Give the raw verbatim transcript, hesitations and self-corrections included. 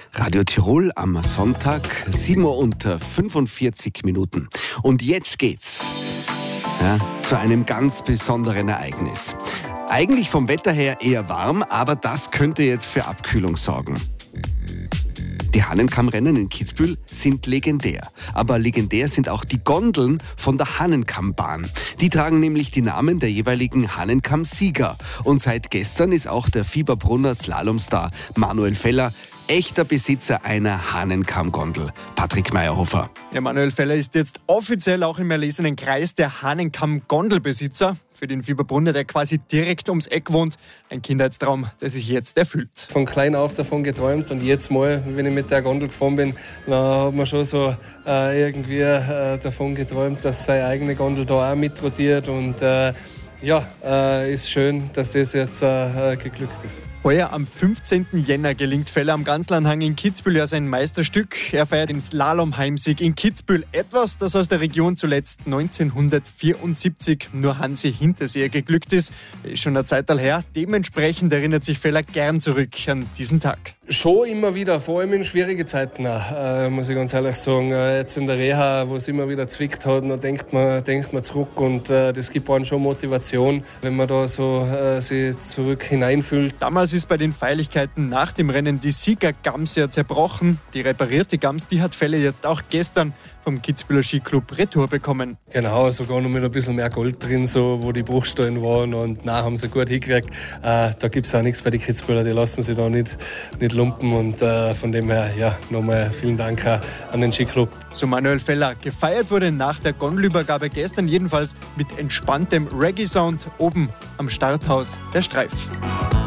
Radio Tirol am Sonntag, sieben Uhr und fünfundvierzig Minuten. Und jetzt geht's ja, zu einem ganz besonderen Ereignis. Eigentlich vom Wetter her eher warm, aber das könnte jetzt für Abkühlung sorgen. Die Hahnenkammrennen in Kitzbühel sind legendär. Aber legendär sind auch die Gondeln von der Hahnenkammbahn. Die tragen nämlich die Namen der jeweiligen Hahnenkamm-Sieger. Und seit gestern ist auch der Fieberbrunner Slalomstar Manuel Feller echter Besitzer einer Hahnenkamm-Gondel. Patrick Meyerhofer. Ja, Manuel Feller ist jetzt offiziell auch im erlesenen Kreis der Hahnenkamm-Gondelbesitzer. Für den Fieberbrunner, der quasi direkt ums Eck wohnt. Ein Kindheitstraum, der sich jetzt erfüllt. Von klein auf davon geträumt und jetzt mal, wenn ich mit der Gondel gefahren bin, dann hat man schon so äh, irgendwie äh, davon geträumt, dass seine eigene Gondel da auch mitrotiert und äh, ja, äh, ist schön, dass das jetzt äh, geglückt ist. Heuer am fünfzehnten Jänner gelingt Feller am Ganzlernhang in Kitzbühel ja sein Meisterstück. Er feiert den Slalom-Heimsieg in Kitzbühel. Etwas, das aus der Region zuletzt neunzehnhundertvierundsiebzig nur Hansi Hinterseer geglückt ist. Ist schon eine Zeit her. Dementsprechend erinnert sich Feller gern zurück an diesen Tag. Schon immer wieder, vor allem in schwierigen Zeiten, äh, muss ich ganz ehrlich sagen. Äh, jetzt in der Reha, wo es immer wieder zwickt hat, dann denkt man, denkt man zurück und äh, das gibt einem schon Motivation, wenn man da so äh, sich zurück hineinfühlt. Damals ist bei den Feierlichkeiten nach dem Rennen die Siegergams ja zerbrochen. Die reparierte Gams, die hat Feller jetzt auch gestern vom Kitzbüheler Skiclub Retour bekommen. Genau, sogar noch mit ein bisschen mehr Gold drin, so, wo die Bruchstellen waren. Und nein, haben sie gut hingekriegt. Äh, da gibt es auch nichts bei den Kitzbüheler, die lassen sich da nicht, nicht lumpen. Und äh, von dem her, ja, nochmal vielen Dank auch an den Skiclub. So Manuel Feller. Gefeiert wurde nach der Gondelübergabe gestern jedenfalls mit entspanntem Reggae-Sound oben am Starthaus der Streif.